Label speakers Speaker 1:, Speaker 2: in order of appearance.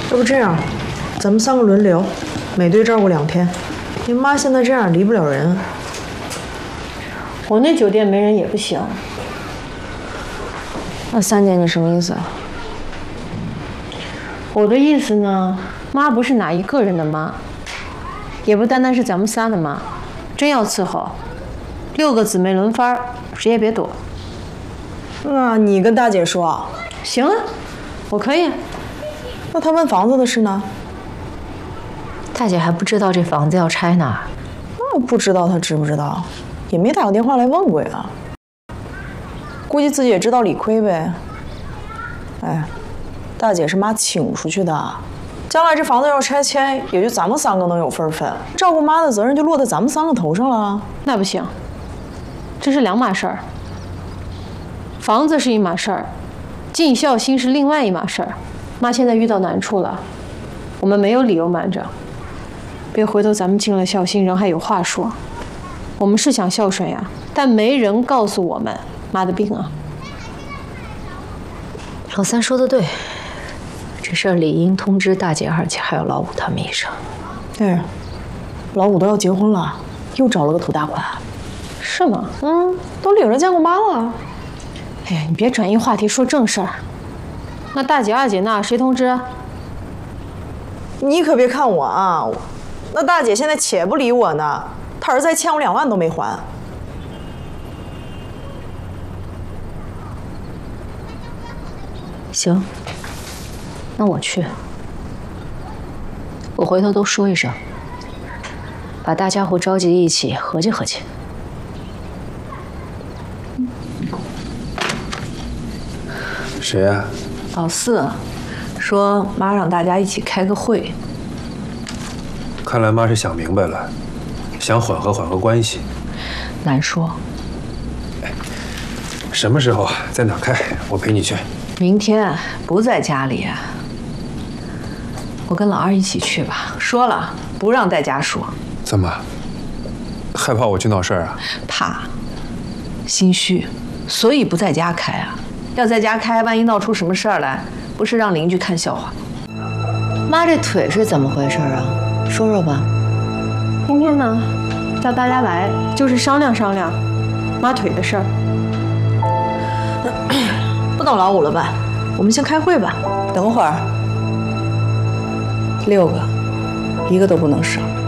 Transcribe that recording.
Speaker 1: 要不这样，咱们3个轮流，每队照顾2天。您妈现在这样离不了人。
Speaker 2: 我那酒店没人也不行。
Speaker 3: 那三姐，你什么意思？
Speaker 2: 我的意思呢，妈不是哪一个人的妈，也不单单是咱们仨的妈。真要伺候，6个姊妹轮番，谁也别躲。
Speaker 1: 那你跟大姐说。
Speaker 2: 行啊，我可以。
Speaker 1: 那她问房子的事呢？
Speaker 3: 大姐还不知道这房子要拆呢。
Speaker 1: 那不知道她知不知道，也没打过电话来问过呀。估计自己也知道理亏呗。哎，大姐是妈请出去的，将来这房子要拆迁，也就咱们3个能有份分，照顾妈的责任就落在咱们3个头上了。
Speaker 2: 那不行，这是2码事儿。房子是一码事儿，尽孝心是另外一码事儿。妈现在遇到难处了，我们没有理由瞒着，别回头咱们尽了孝心，人还有话说。我们是想孝顺呀，但没人告诉我们妈的病啊。
Speaker 3: 老三说的对，这事儿理应通知大姐，而且还有老五他们一声。
Speaker 1: 哎，老五都要结婚了，又找了个土大款。
Speaker 2: 是吗？
Speaker 1: 都领着见过妈了。
Speaker 2: 哎呀，你别转移话题，说正事儿。那大姐、二姐那谁通知？
Speaker 1: 你可别看我啊，那大姐现在且不理我呢，她儿子还欠我2万都没还。
Speaker 3: 行，那我去，我回头都说一声，把大家伙召集一起合计合计。
Speaker 4: 谁呀？
Speaker 5: 老四说妈让大家一起开个会。
Speaker 4: 看来妈是想明白了，想缓和关系。
Speaker 5: 难说。
Speaker 4: 什么时候在哪开？我陪你去。
Speaker 5: 明天不在家里，我跟老二一起去吧。说了不让在家说。
Speaker 4: 怎么？害怕我去闹事儿啊？
Speaker 5: 怕，心虚，所以不在家开啊。要在家开，万一闹出什么事儿来，不是让邻居看笑话。
Speaker 3: 妈这腿是怎么回事啊？说说吧。
Speaker 2: 今天呢，叫大家来就是商量商量妈腿的事儿。
Speaker 1: 不等老五了吧？我们先开会吧。
Speaker 5: 等会儿，6个，1个都不能少。